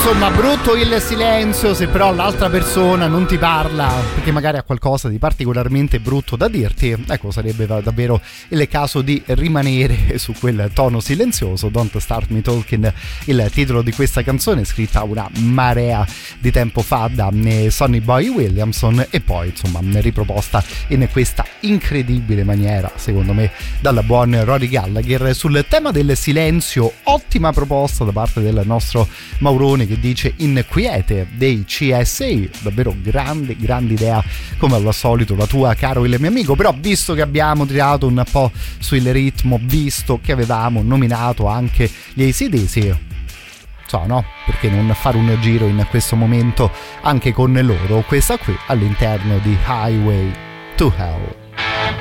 insomma, brutto il silenzio se però l'altra persona non ti parla perché magari ha qualcosa di particolarmente brutto da dirti. Ecco, sarebbe davvero il caso di rimanere su quel tono silenzioso. Don't Start Me Talking, il titolo di questa canzone, scritta una marea di tempo fa da Sonny Boy Williamson e poi insomma riproposta in questa incredibile maniera, secondo me, dalla buon Rory Gallagher. Sul tema del silenzio, ottima proposta da parte del nostro Maurone, che dice Inquiete dei CSA, davvero grande idea come al solito la tua, caro il mio amico. Però visto che abbiamo tirato un po' sul ritmo, visto che avevamo nominato anche gli AC/DC, no, perché non fare un giro in questo momento anche con loro, questa qui all'interno di Highway to Hell.